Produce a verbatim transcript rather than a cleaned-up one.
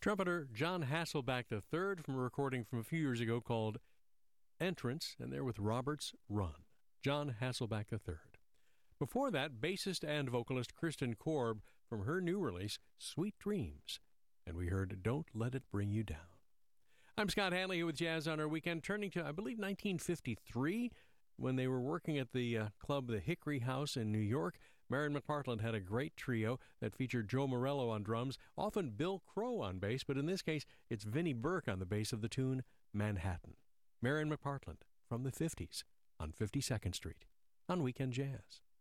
Trumpeter John Hasselback the third from a recording from a few years ago called Entrance, and they're with Robert's Run. John Hasselback the third. Before that, bassist and vocalist Kristen Korb from her new release, Sweet Dreams. And we heard Don't Let It Bring You Down. I'm Scott Hanley here with Jazz on Our Weekend, turning to, I believe, nineteen fifty-three, when they were working at the uh, club The Hickory House in New York. Marion McPartland had a great trio that featured Joe Morello on drums, often Bill Crow on bass, but in this case, it's Vinnie Burke on the bass of the tune Manhattan. Marion McPartland from the fifties on fifty-second Street on Weekend Jazz.